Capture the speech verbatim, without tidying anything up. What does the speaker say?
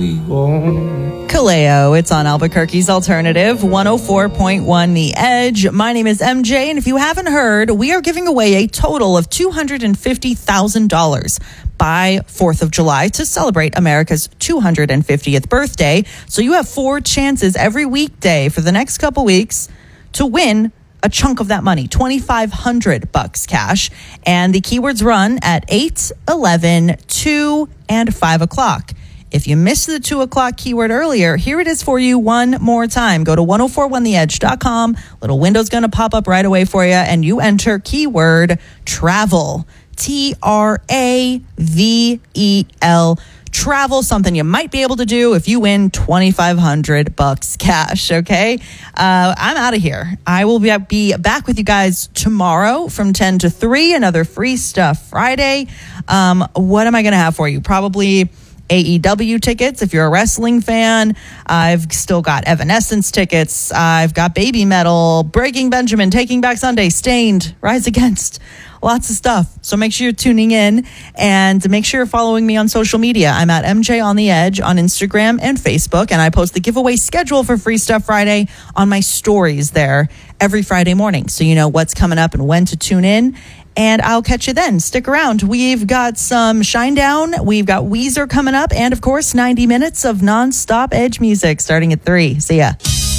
illegal. Kaleo, it's on Albuquerque's Alternative, one oh four point one The Edge. My name is M J, and if you haven't heard, we are giving away a total of two hundred fifty thousand dollars by fourth of July to celebrate America's two hundred fiftieth birthday. So you have four chances every weekday for the next couple weeks to win a chunk of that money, twenty-five hundred bucks cash. And the keywords run at eight, eleven, two, and five o'clock. If you missed the two o'clock keyword earlier, here it is for you one more time. Go to ten forty-one the edge dot com. Little window's going to pop up right away for you, and you enter keyword travel. T R A V E L. Travel, something you might be able to do if you win twenty-five hundred bucks cash, okay? Uh, I'm out of here. I will be, be back with you guys tomorrow from ten to three, another Free Stuff Friday. Um, what am I going to have for you? Probably A E W tickets if you're a wrestling fan. I've still got Evanescence tickets. I've got Baby Metal, Breaking Benjamin, Taking Back Sunday, Stained, Rise Against. Lots of stuff. So make sure you're tuning in and make sure you're following me on social media. I'm at M J on the Edge on Instagram and Facebook, and I post the giveaway schedule for Free Stuff Friday on my stories there every Friday morning. So you know what's coming up and when to tune in. And I'll catch you then. Stick around. We've got some Shinedown. We've got Weezer coming up. And, of course, ninety minutes of nonstop Edge music starting at three. See ya.